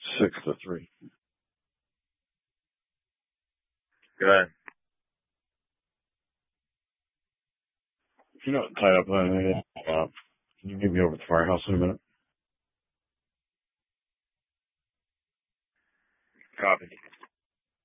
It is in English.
6-3. Go ahead. If you're not tied up on anything, can you meet me over at the firehouse in a minute? Copy.